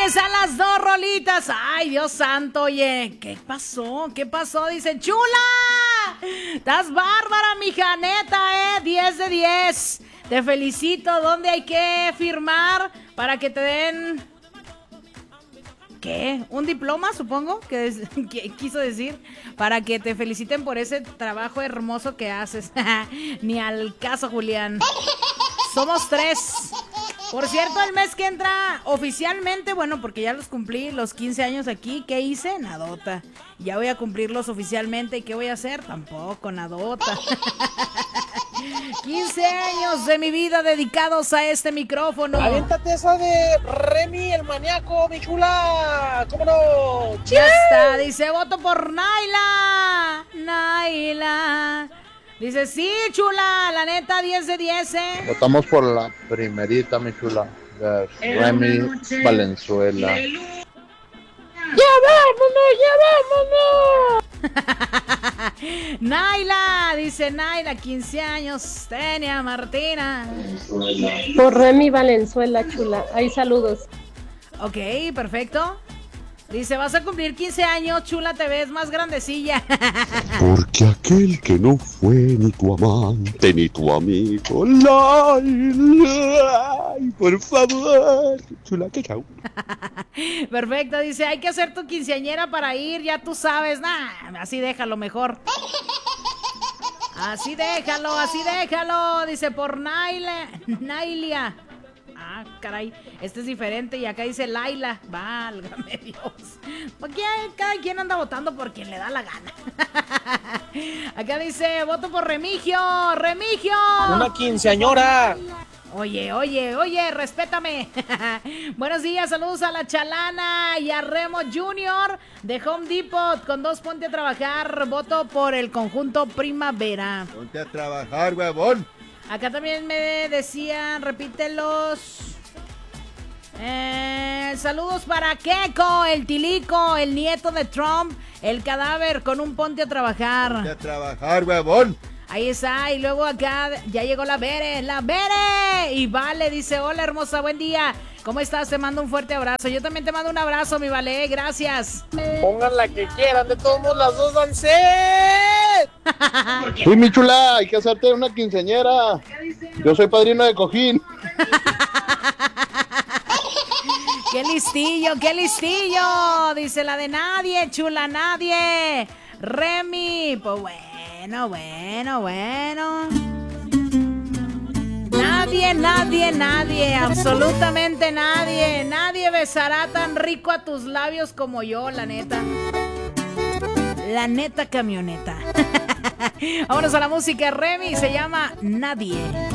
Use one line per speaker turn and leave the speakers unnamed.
a las 2 rolitas. Ay, Dios santo, oye. ¿Qué pasó? ¿Qué pasó? Dice, chula. Estás bárbara, mija, neta, 10 de 10. Te felicito. ¿Dónde hay que firmar para que te den... ¿Qué? ¿Un diploma, supongo? Que quiso decir. Para que te feliciten por ese trabajo hermoso que haces. Ni al caso, Julián. Somos 3. Por cierto, el mes que entra oficialmente, bueno, porque ya los cumplí, los 15 años aquí, ¿qué hice? Nadota. Ya voy a cumplirlos oficialmente. ¿Y qué voy a hacer? Tampoco, nadota. 15 años de mi vida dedicados a este micrófono.
Aviéntate esa de Remy, el maníaco, mi chula. ¿Cómo no?
Ya está, dice, voto por Naila. Naila. Dice, sí, chula, la neta, 10 de 10,
Votamos por la primerita, mi chula, de Remy Valenzuela.
¡Ya vámonos!
Naila, dice Naila, 15 años, Tenia Martina.
Por Remy Valenzuela, chula. Ahí saludos.
Ok, perfecto. Dice, vas a cumplir 15 años, chula, te ves más grandecilla.
Porque aquel que no fue ni tu amante ni tu amigo, ay, por favor, chula, que chau.
Perfecto, dice, hay que hacer tu quinceañera para ir, ya tú sabes, así déjalo mejor. Así déjalo, dice, por Nailia. Ah, caray, este es diferente y acá dice Laila. Válgame Dios. Porque cada quien anda votando por quien le da la gana. Acá dice, voto por Remigio. ¡Remigio!
¡Una quinceañora!
Oye, respétame. Buenos días, saludos a la Chalana y a Remo Junior de Home Depot. Con 2 ponte a trabajar. Voto por el conjunto Primavera.
Ponte a trabajar, huevón.
Acá también me decían, repítelos. Saludos para Keko, el Tilico, el nieto de Trump, el cadáver con un ponte a trabajar.
Ponte a trabajar, huevón.
Ahí está, y luego acá ya llegó la Bere. Y Vale dice, hola hermosa, buen día. ¿Cómo estás? Te mando un fuerte abrazo. Yo también te mando un abrazo, mi Vale, gracias.
Pongan la que quieran, de todos modos las dos dan sed.
Sí, mi chula, hay que hacerte una quinceañera. Yo soy padrino de cojín.
¡Qué listillo! Dice la de nadie, chula, nadie. Remy, pues bueno. Nadie, absolutamente nadie. Nadie besará tan rico a tus labios como yo, la neta. La neta camioneta. Vámonos a la música, Remy, se llama Nadie.